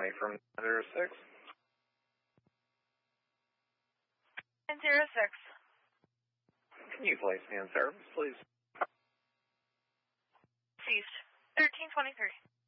County from 906. 906. Can you place me in service, please? Ceased. 1323.